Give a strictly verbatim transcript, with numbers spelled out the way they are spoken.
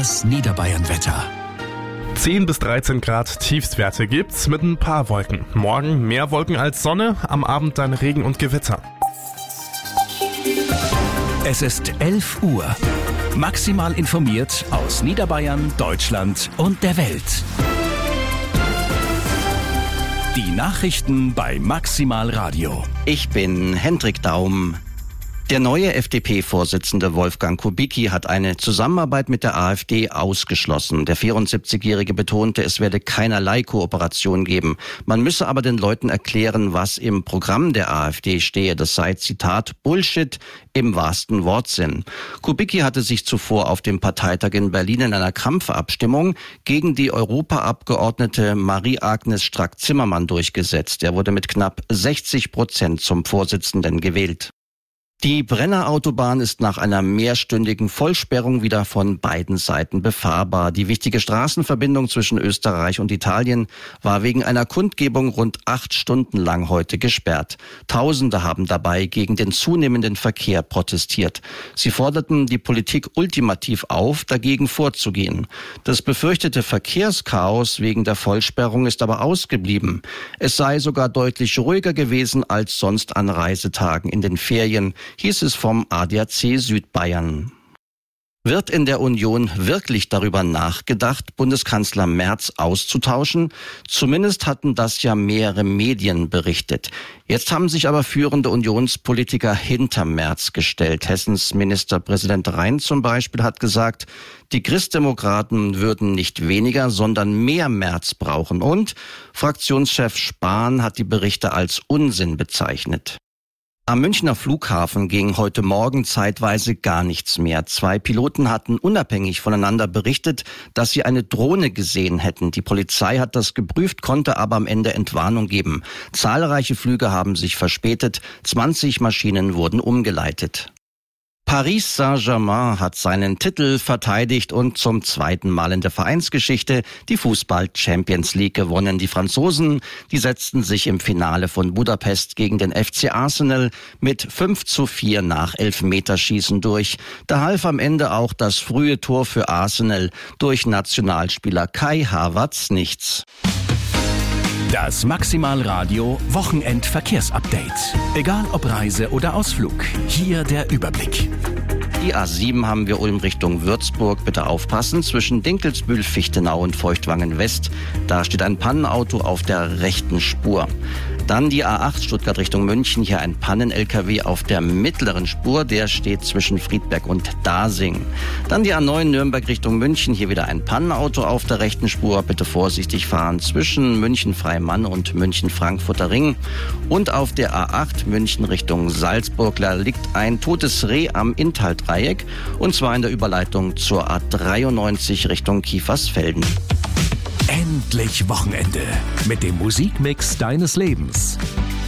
Das Niederbayern-Wetter. zehn bis dreizehn Grad Tiefstwerte gibt's mit ein paar Wolken. Morgen mehr Wolken als Sonne, am Abend dann Regen und Gewitter. Es ist elf Uhr. Maximal informiert aus Niederbayern, Deutschland und der Welt. Die Nachrichten bei Maximal Radio. Ich bin Hendrik Daum. Der neue F D P-Vorsitzende Wolfgang Kubicki hat eine Zusammenarbeit mit der AfD ausgeschlossen. Der vierundsiebzigjährige betonte, es werde keinerlei Kooperation geben. Man müsse aber den Leuten erklären, was im Programm der AfD stehe. Das sei, Zitat, Bullshit im wahrsten Wortsinn. Kubicki hatte sich zuvor auf dem Parteitag in Berlin in einer Krampfabstimmung gegen die Europaabgeordnete Marie-Agnes Strack-Zimmermann durchgesetzt. Er wurde mit knapp sechzig Prozent zum Vorsitzenden gewählt. Die Brenner Autobahn ist nach einer mehrstündigen Vollsperrung wieder von beiden Seiten befahrbar. Die wichtige Straßenverbindung zwischen Österreich und Italien war wegen einer Kundgebung rund acht Stunden lang heute gesperrt. Tausende haben dabei gegen den zunehmenden Verkehr protestiert. Sie forderten die Politik ultimativ auf, dagegen vorzugehen. Das befürchtete Verkehrschaos wegen der Vollsperrung ist aber ausgeblieben. Es sei sogar deutlich ruhiger gewesen als sonst an Reisetagen in den Ferien, hieß es vom A D A C Südbayern. Wird in der Union wirklich darüber nachgedacht, Bundeskanzler Merz auszutauschen? Zumindest hatten das ja mehrere Medien berichtet. Jetzt haben sich aber führende Unionspolitiker hinter Merz gestellt. Hessens Ministerpräsident Rhein zum Beispiel hat gesagt, die Christdemokraten würden nicht weniger, sondern mehr Merz brauchen. Und Fraktionschef Spahn hat die Berichte als Unsinn bezeichnet. Am Münchner Flughafen ging heute Morgen zeitweise gar nichts mehr. Zwei Piloten hatten unabhängig voneinander berichtet, dass sie eine Drohne gesehen hätten. Die Polizei hat das geprüft, konnte aber am Ende Entwarnung geben. Zahlreiche Flüge haben sich verspätet, zwanzig Maschinen wurden umgeleitet. Paris Saint-Germain hat seinen Titel verteidigt und zum zweiten Mal in der Vereinsgeschichte die Fußball-Champions League gewonnen. Die Franzosen, die setzten sich im Finale von Budapest gegen den F C Arsenal mit fünf zu vier nach Elfmeterschießen durch. Da half am Ende auch das frühe Tor für Arsenal durch Nationalspieler Kai Havertz nichts. Das Maximal Radio Wochenendverkehrsupdate. Egal ob Reise oder Ausflug, hier der Überblick. Die A sieben haben wir Ulm Richtung Würzburg. Bitte aufpassen, zwischen Dinkelsbühl, Fichtenau und Feuchtwangen West. Da steht ein Pannenauto auf der rechten Spur. Dann die A acht Stuttgart Richtung München. Hier ein Pannen-L K W auf der mittleren Spur. Der steht zwischen Friedberg und Dasing. Dann die A neun Nürnberg Richtung München. Hier wieder ein Pannenauto auf der rechten Spur. Bitte vorsichtig fahren zwischen München-Freimann und München-Frankfurter Ring. Und auf der A acht München Richtung Salzburg. Da liegt ein totes Reh am Inntal-Dreieck. Und zwar in der Überleitung zur A dreiundneunzig Richtung Kiefersfelden. Endlich Wochenende mit dem Musikmix deines Lebens.